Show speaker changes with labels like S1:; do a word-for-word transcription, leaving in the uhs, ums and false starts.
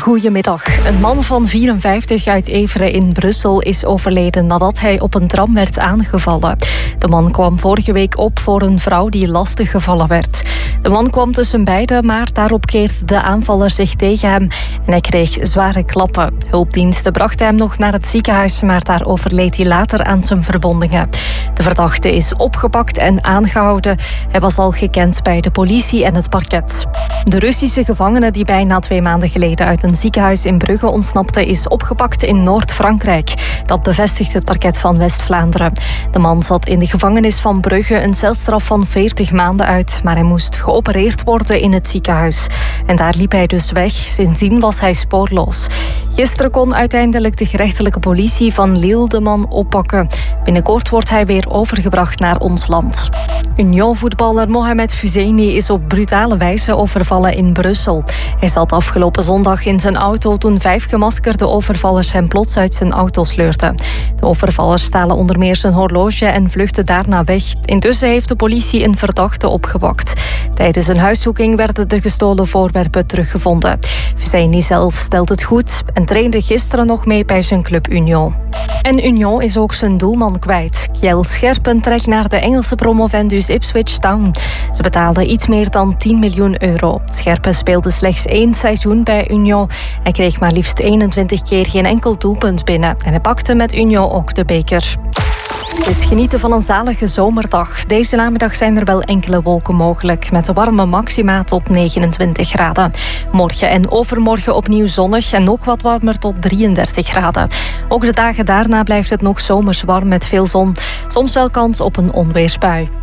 S1: Goedemiddag. Een man van vierenvijftig uit Everen in Brussel is overleden nadat hij op een tram werd aangevallen. De man kwam vorige week op voor een vrouw die lastig gevallen werd. De man kwam tussen beiden, maar daarop keerde de aanvaller zich tegen hem en hij kreeg zware klappen. Hulpdiensten brachten hem nog naar het ziekenhuis, maar daar overleed hij later aan zijn verwondingen. De verdachte is opgepakt en aangehouden. Hij was al gekend bij de politie en het parket. De Russische gevangene die bijna twee maanden geleden uit een ziekenhuis in Brugge ontsnapte, is opgepakt in Noord-Frankrijk. Dat bevestigt het parket van West-Vlaanderen. De man zat in de gevangenis van Brugge een celstraf van veertig maanden uit, maar hij moest geopereerd worden in het ziekenhuis. En daar liep hij dus weg. Sindsdien was hij spoorloos. Gisteren kon uiteindelijk de gerechtelijke politie van Lille de man oppakken. Binnenkort wordt hij weer overgebracht naar ons land. Union-voetballer Mohamed Fousseyni is op brutale wijze overvallen in Brussel. Hij zat afgelopen zondag in zijn auto toen vijf gemaskerde overvallers hem plots uit zijn auto sleurden. De overvallers stalen onder meer zijn horloge en vluchtten daarna weg. Intussen heeft de politie een verdachte opgepakt. Tijdens een huiszoeking werden de gestolen voorwerpen teruggevonden. Fousseyni zelf stelt het goed en trainde gisteren nog mee bij zijn club Union. En Union is ook zijn doelman kwijt. Kjell Scherpen trekt naar de Engelse promovendus Ipswich Town. Ze betaalden iets meer dan tien miljoen euro. Scherpen speelde slechts één seizoen bij Union. Hij kreeg maar liefst eenentwintig keer geen enkel doelpunt binnen. En hij pakte met Union ook de beker. Het is genieten van een zalige zomerdag. Deze namiddag zijn er wel enkele wolken mogelijk, met de warme maxima tot negenentwintig graden. Morgen en overmorgen opnieuw zonnig en nog wat warmer tot drieëndertig graden. Ook de dagen daarna blijft het nog zomers warm met veel zon. Soms wel kans op een onweersbui.